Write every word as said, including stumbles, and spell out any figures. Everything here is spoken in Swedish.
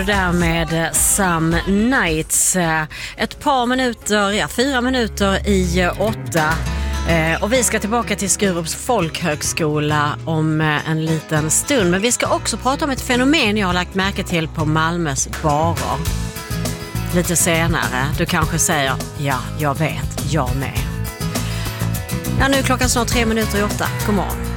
du där med Some Nights. Ett par minuter, ja fyra minuter i åtta. Och vi ska tillbaka till Skurups folkhögskola om en liten stund. Men vi ska också prata om ett fenomen jag har lagt märke till på Malmös barer. Lite senare, du kanske säger, ja jag vet, jag med. Ja, nu är klockan snart tre minuter i åtta. God morgon.